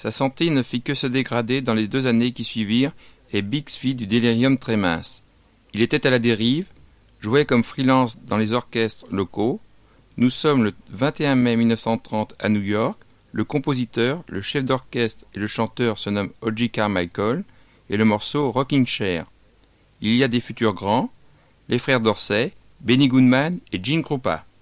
Sa santé ne fit que se dégrader dans les 2 années qui suivirent et Biggs fit du délirium très mince. Il était à la dérive, jouait comme freelance dans les orchestres locaux. Nous sommes le 21 mai 1930 à New York. Le compositeur, le chef d'orchestre et le chanteur se nomment O.J. Carmichael et le morceau Rocking Chair. Il y a des futurs grands, les frères Dorsey, Benny Goodman et Gene Krupa.